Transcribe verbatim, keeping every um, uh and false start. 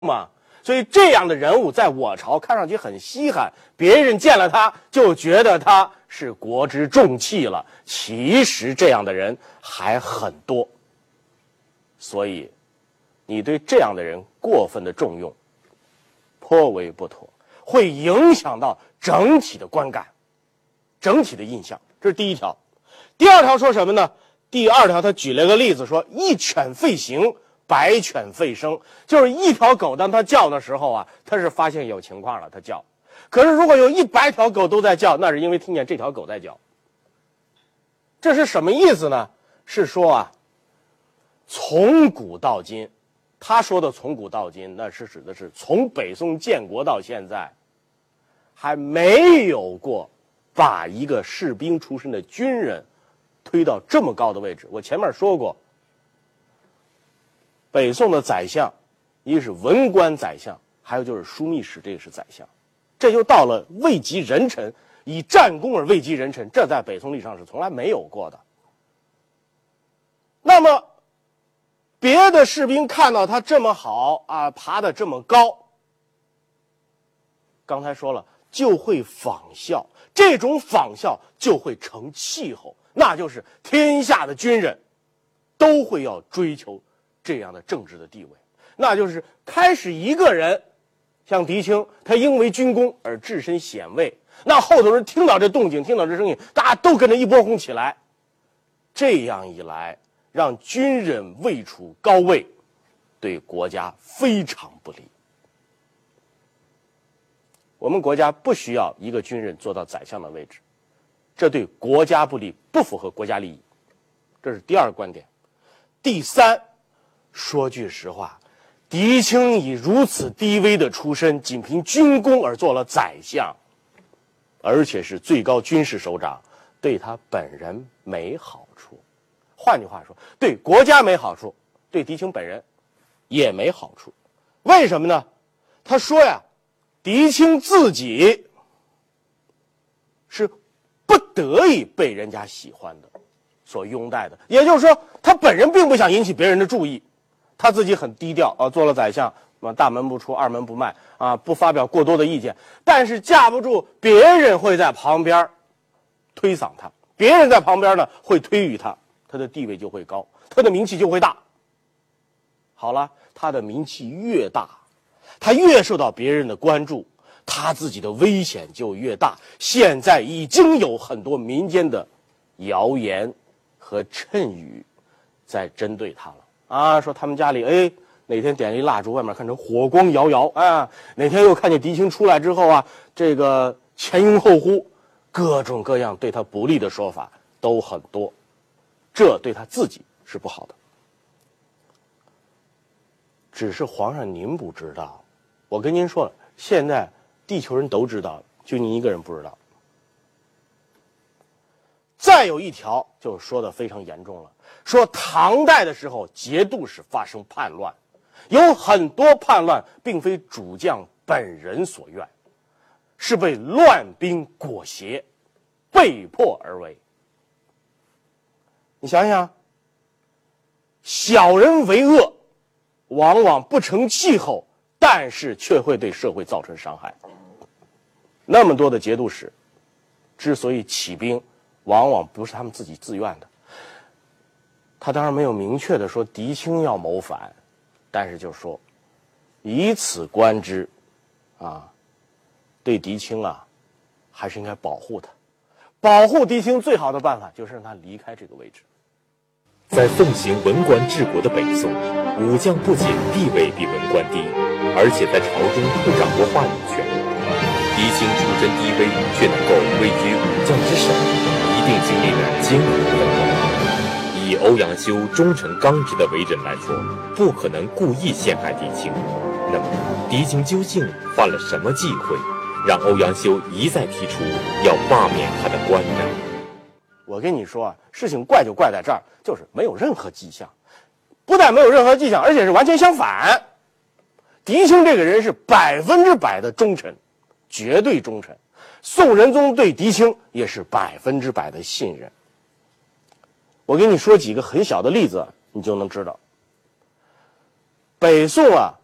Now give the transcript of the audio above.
嘛。所以这样的人物在我朝看上去很稀罕，别人见了他就觉得他是国之重器了。其实这样的人还很多，所以你对这样的人过分的重用，颇为不妥，会影响到整体的观感、整体的印象。这是第一条。第二条说什么呢？第二条他举了个例子说，一犬吠行，百犬吠声，就是一条狗当它叫的时候啊，它是发现有情况了，它叫。可是如果有一百条狗都在叫，那是因为听见这条狗在叫。这是什么意思呢？是说啊，从古到今，他说的从古到今，那是指的是从北宋建国到现在，还没有过把一个士兵出身的军人推到这么高的位置。我前面说过，北宋的宰相，一个是文官宰相，还有就是枢密使，这个是宰相。这就到了位极人臣，以战功而位极人臣，这在北宋历史上是从来没有过的。那么别的士兵看到他这么好啊，爬得这么高，刚才说了就会仿效，这种仿效就会成气候，那就是天下的军人都会要追求这样的政治的地位。那就是开始一个人像狄青，他因为军功而置身显位，那后头人听到这动静，听到这声音，大家都跟着一波轰起来。这样一来，让军人位处高位，对国家非常不利。我们国家不需要一个军人做到宰相的位置，这对国家不利，不符合国家利益。这是第二个观点。第三，说句实话，狄青以如此低微的出身，仅凭军功而做了宰相，而且是最高军事首长，对他本人没好处。换句话说，对国家没好处，对狄青本人也没好处。为什么呢？他说呀，狄青自己是不得已被人家喜欢的，所拥戴的。也就是说，他本人并不想引起别人的注意，他自己很低调啊，做了宰相，大门不出二门不迈啊，不发表过多的意见。但是架不住别人会在旁边推搡他，别人在旁边呢会推与他，他的地位就会高，他的名气就会大。好了，他的名气越大，他越受到别人的关注，他自己的危险就越大。现在已经有很多民间的谣言和谶语在针对他了啊，说他们家里哎哪天点一蜡烛，外面看成火光摇摇啊，哪天又看见狄青出来之后啊，这个前拥后呼，各种各样对他不利的说法都很多，这对他自己是不好的。只是皇上您不知道，我跟您说了，现在地球人都知道了，就您一个人不知道。再有一条就说的非常严重了，说唐代的时候节度使发生叛乱，有很多叛乱并非主将本人所愿，是被乱兵裹挟被迫而为。你想想，小人为恶往往不成气候，但是却会对社会造成伤害。那么多的节度使之所以起兵，往往不是他们自己自愿的。他当然没有明确的说狄青要谋反，但是就说以此观之啊，对狄青啊还是应该保护他。保护狄青最好的办法就是让他离开这个位置。 在奉行文官治国的北宋，武将不仅地位比文官低，而且在朝中不掌握话语权。狄青出身低微，却能够位居武将之首，一定经历了艰苦奋斗。以欧阳修忠诚刚直的为人来说，不可能故意陷害狄青。那么，狄青究竟犯了什么忌讳，让欧阳修一再提出要罢免他的官呢？ 我跟你说啊，事情怪就怪在这儿，就是没有任何迹象，不但没有任何迹象，而且是完全相反。狄青这个人是百分之百的忠臣，绝对忠臣。宋仁宗对狄青也是百分之百的信任。我给你说几个很小的例子，你就能知道。北宋啊，